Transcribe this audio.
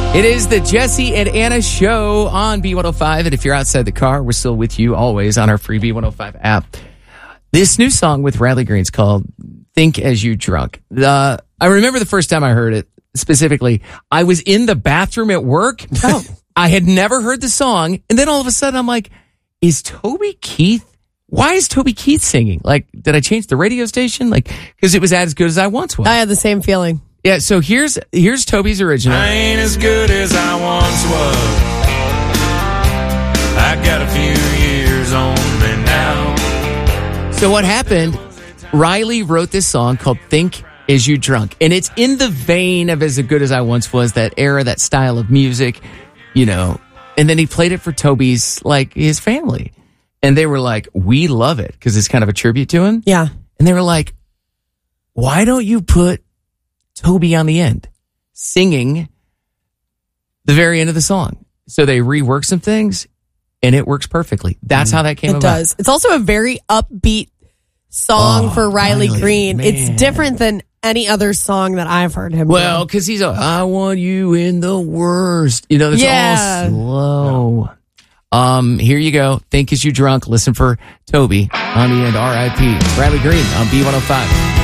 It is the Jesse and Anna show on B105. And if you're outside the car, we're still with you always on our free B105 app. This new song with Riley Green is called Think As You Drunk. I remember the first time I heard it specifically. I was in the bathroom at work. Oh. I had never heard the song. And then all of a sudden I'm like, is Toby Keith? Why is Toby Keith singing? Like, did I change the radio station? Like, because it was As Good As I Once Was. I had the same feeling. Yeah, so here's Toby's original. I ain't as good as I once was. I got a few years on me now. So what happened, Riley wrote this song called Think As You Drunk. And it's in the vein of As Good As I Once Was, that era, that style of music, you know. And then he played it for Toby's, like, his family. And they were like, we love it, because it's kind of a tribute to him. Yeah. And they were like, why don't you put Toby on the end, singing the very end of the song? So they reworked some things, and it works perfectly. That's how that came about. It does. It's also a very upbeat song for Riley Green. Man. It's different than any other song that I've heard him Well, do. because he's I want you in the worst. You know, it's all slow. Here you go. Think As You Drunk. Listen for Toby on the end. R.I.P. Riley Green on B105.